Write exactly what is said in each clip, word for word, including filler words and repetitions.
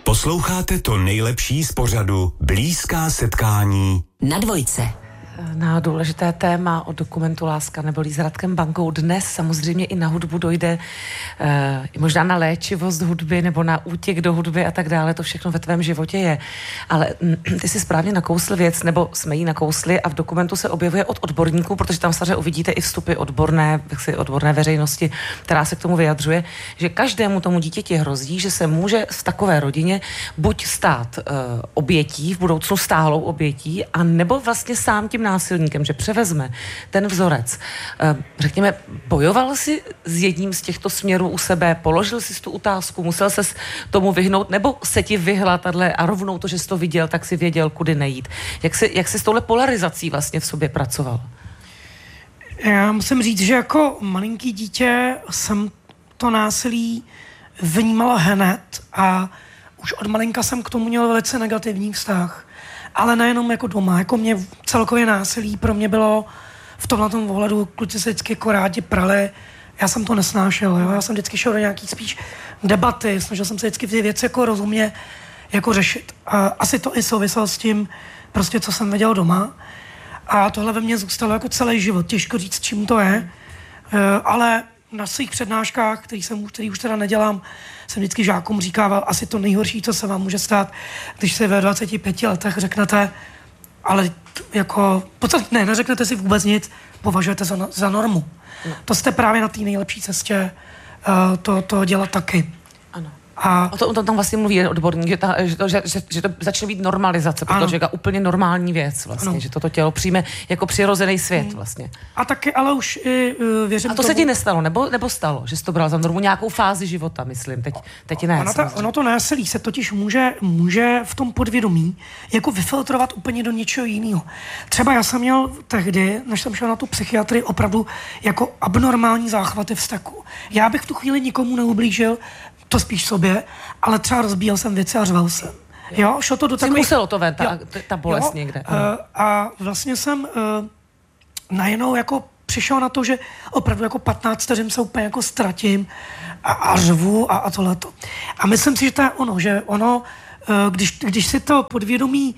Posloucháte to nejlepší z pořadu Blízká setkání na Dvojce. Na důležité téma o dokumentu Láska neboli s Radkem Bankou dnes samozřejmě i na hudbu dojde, e, možná na léčivost hudby nebo na útěk do hudby a tak dále, to všechno ve tvém životě je. Ale m, ty si správně nakousli věc, nebo jsme jí nakousli a v dokumentu se objevuje od odborníků, protože tam samozřejmě uvidíte i vstupy odborné, jaksi odborné veřejnosti, která se k tomu vyjadřuje, že každému tomu dítěti hrozí, že se může v takové rodině buď stát e, obětí, v budoucnu stálou obětí, a nebo vlastně sám tím násilníkem, že převezme ten vzorec. Řekněme, bojoval jsi s jedním z těchto směrů u sebe, položil jsi tu otázku, musel ses tomu vyhnout, nebo se ti vyhla tahle a rovnou to, že jsi to viděl, tak si věděl, kudy nejít. Jak jsi, jak jsi s touhle polarizací vlastně v sobě pracoval? Já musím říct, že jako malinký dítě jsem to násilí vnímala hned a už od malinka jsem k tomu měl velice negativní vztah. Ale nejenom jako doma, jako mě celkově násilí pro mě bylo v tomhle tom ohledu, kluci se vždycky jako rádi prali, já jsem to nesnášel, jo? Já jsem vždycky šel do nějaký spíš debaty, snažil jsem se vždycky ty věci jako rozumně jako řešit. A asi to i souviselo s tím, prostě co jsem viděl doma. A tohle ve mně zůstalo jako celý život, těžko říct, čím to je, ale na svých přednáškách, který, jsem, který už teda nedělám, jsem vždycky žákům říkával, asi to nejhorší, co se vám může stát, když si ve dvaceti pěti letech řeknete, ale jako, podstatě ne, neřeknete si vůbec nic, považujete za, za normu. No. To jste právě na té nejlepší cestě uh, to, to dělat taky. Ano. A o, to, o tom tam vlastně mluví odborník, že, ta, že, to, že, že, že to začne být normalizace, protože je úplně normální věc vlastně, ano. Že toto tělo přijme jako přirozený svět vlastně. A taky, ale už i uh, věřím A to tomu... se ti nestalo, nebo, nebo stalo, že jsi to bral za normu nějakou fázi života, myslím, teď, teď ne. Ono, ta, ono to násilí se totiž může, může v tom podvědomí jako vyfiltrovat úplně do něčeho jiného. Třeba já jsem měl tehdy, než jsem šel na tu psychiatrii, opravdu jako abnormální záchvaty vzteku. Já bych v tu chvíli nikomu neublížil, to spíš sobě, ale třeba rozbíjel jsem věci a řval jsem. Jo, šlo to do takových... muselo to ven, ta, ta bolest jo, někde. Uh, a vlastně jsem uh, najednou jako přišel na to, že opravdu jako patnáct vteřin se úplně jako ztratím a, a řvu a, a tohleto. A myslím si, že to je ono, že ono, uh, když, když si to podvědomí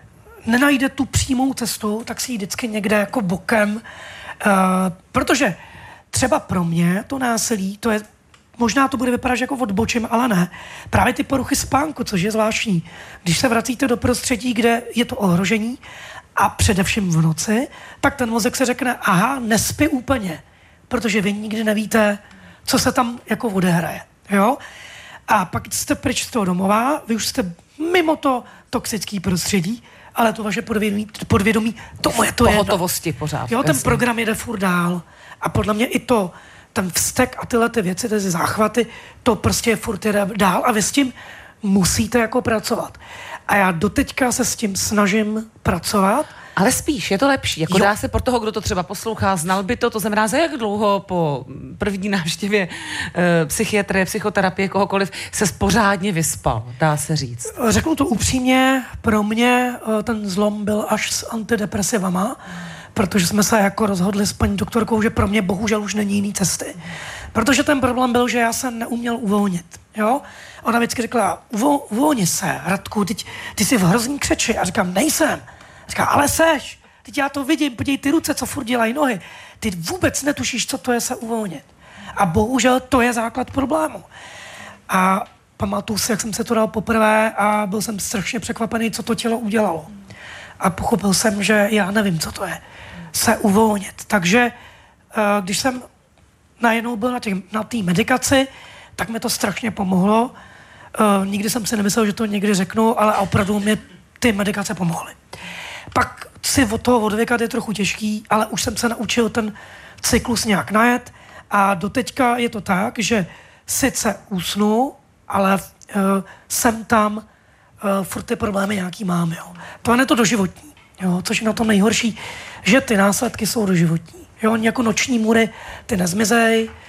nenajde tu přímou cestu, tak si ji vždycky někde jako bokem, uh, protože třeba pro mě to násilí, to je možná to bude vypadat, že jako odbočím, ale ne. Právě ty poruchy spánku, což je zvláštní. Když se vracíte do prostředí, kde je to ohrožení a především v noci, tak ten mozek se řekne, aha, nespí úplně, protože vy nikdy nevíte, co se tam jako odehraje. Jo? A pak jste pryč z toho domova, vy už jste mimo to toxické prostředí, ale to vaše podvědomí, podvědomí to moje to je. Pohotovosti pořád. Jo, ten jasný. Program jede furt dál. A podle mě i to ten vztek a tyhle ty věci, ty záchvaty, to prostě furt jde dál a vy s tím musíte jako pracovat. A já doteďka se s tím snažím pracovat. Ale spíš, je to lepší. Jako jo. Dá se pro toho, kdo to třeba poslouchá, znal by to, to znamená, za jak dlouho po první návštěvě e, psychiatrie, psychoterapie, kohokoliv, se pořádně vyspal, dá se říct. Řeknu to upřímně, pro mě ten zlom byl až s antidepresivama, protože jsme se jako rozhodli s paní doktorkou, že pro mě bohužel už není jiný cesty. Protože ten problém byl, že já jsem neuměl uvolnit. Jo? Ona vždycky řekla, Uvo, uvolni se, Radku, teď, ty jsi v hrozný křeči. A říkám, nejsem. A říká, ale seš, teď já to vidím, podívej ty ruce, co furt dělají nohy. Ty vůbec netušíš, co to je se uvolnit. A bohužel to je základ problému. A pamatuju si, jak jsem se to dal poprvé a byl jsem strašně překvapený, co to tělo udělalo. A pochopil jsem, že já nevím, co to je se uvolnit. Takže když jsem najednou byl na, na té medikaci, tak mi to strašně pomohlo. Nikdy jsem si nemyslel, že to někdy řeknu, ale opravdu mě ty medikace pomohly. Pak si od toho odvykat je trochu těžký, ale už jsem se naučil ten cyklus nějak najet a doteďka je to tak, že sice usnu, ale uh, jsem tam, uh, furt ty problémy nějaký mám. Jo. To je to doživotní, jo, což je na tom nejhorší, že ty následky jsou doživotní. Jo, jako noční můry, ty nezmizej,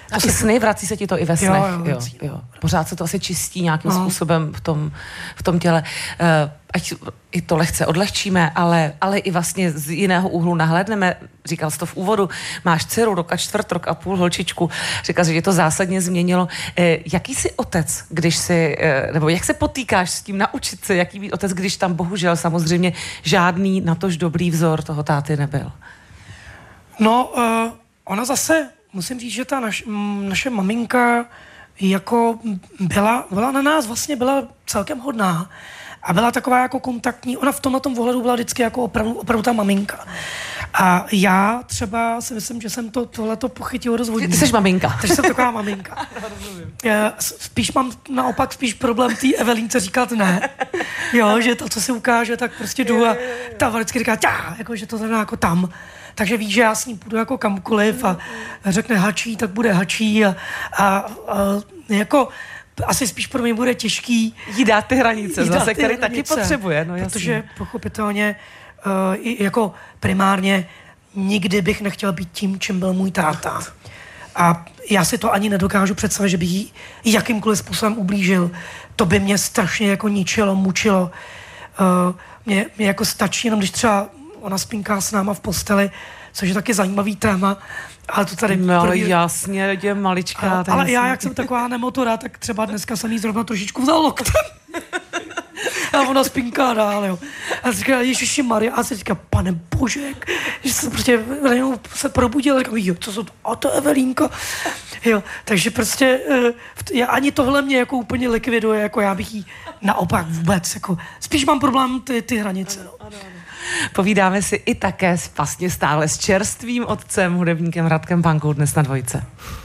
A ty sny, vrací se ti to i ve snech. Jo, jo, jo, jo. Pořád se to asi čistí nějakým no. způsobem v tom, v tom těle. Uh, ať i to lehce odlehčíme, ale, ale i vlastně z jiného úhlu nahlédneme. Říkal jsi to v úvodu, máš dceru, rok a čtvrt, rok a půl, holčičku. Říkal, že tě to zásadně změnilo. Eh, jaký jsi otec, když si, eh, nebo jak se potýkáš s tím naučit se, jaký být otec, když tam bohužel samozřejmě žádný natož dobrý vzor toho táty nebyl? No, uh, ona zase, musím říct, že ta naš, m, naše maminka jako byla, byla na nás vlastně byla celkem hodná. A byla taková jako kontaktní, ona v tomhle tom ohledu byla vždycky jako opravdu, opravdu ta maminka. A já třeba si myslím, že jsem to tohleto pochytil rozvodní. Ty jsi maminka. Takže jsem taková maminka. Spíš mám naopak spíš problém té Evelínce říkat ne. Jo, že to, co se ukáže, tak prostě jdu a ta vždycky říká tá, jako, že to znamená jako tam. Takže víš, že já s ní půjdu jako kamkoliv a řekne hačí, tak bude hačí a, a, a jako asi spíš pro mě bude těžký jí dát ty hranice, jí zase, ty který hranice, taky potřebuje. No, protože pochopitelně uh, jako primárně nikdy bych nechtěl být tím, čím byl můj táta. A já si to ani nedokážu představit, že bych jí jakýmkoliv způsobem ublížil. To by mě strašně jako ničilo, mučilo. Uh, mě, mě jako stačí jenom, když třeba ona spinká s náma v posteli, což je taky zajímavý téma, ale to tady... No první... jasně, je maličká. A, ale já, jak jsem taková nemotora, tak třeba dneska jsem jí zrovna trošičku vzal loktem. A ona spinká dál, jo. A říká, Ježiši Maria, a se říká, pane bože, že se prostě se probudil, a říká, jo, co jsou to, a to Evelínka. Jo, takže prostě já, ani tohle mě jako úplně likviduje, jako já bych jí naopak vůbec, jako, spíš mám problém ty, ty hranice, no. Ano, ano. Povídáme si i také vlastně stále s čerstvým otcem, hudebníkem Radkem Bankou dnes na Dvojce.